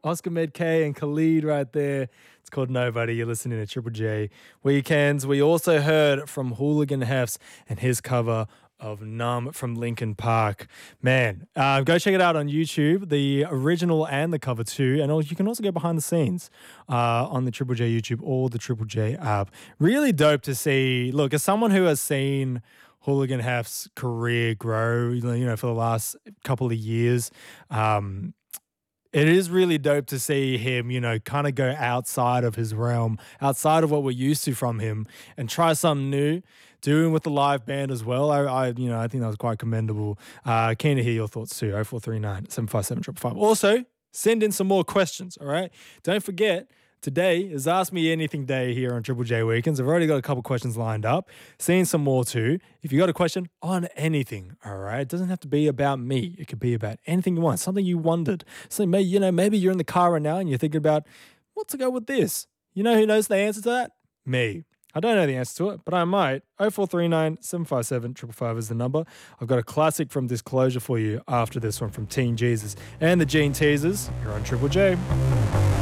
Oscar Med K and Khalid right there. It's called Nobody. You're listening to Triple J Weekends. We also heard from Hooligan Hefts and his cover of Numb from Linkin Park. Man, go check it out on YouTube, the original and the cover too. And you can also go behind the scenes on the Triple J YouTube or the Triple J app. Really dope to see. Look, as someone who has seen Hooligan Heft's career grow, for the last couple of years, it is really dope to see him, kind of go outside of his realm, outside of what we're used to from him, and try something new, doing with the live band as well. I think that was quite commendable. Keen to hear your thoughts too. 0439 757 555. Also, send in some more questions, all right? Don't forget, today is Ask Me Anything Day here on Triple J Weekends. I've already got a couple questions lined up. Seeing some more too. If you got a question on anything, all right? It doesn't have to be about me. It could be about anything you want, something you wondered. So maybe you're in the car right now and you're thinking about, what to go with this? You know who knows the answer to that? Me. I don't know the answer to it, but I might. 0439 757 555 is the number. I've got a classic from Disclosure for you after this one from Teen Jesus and the Gene Teasers here on Triple J.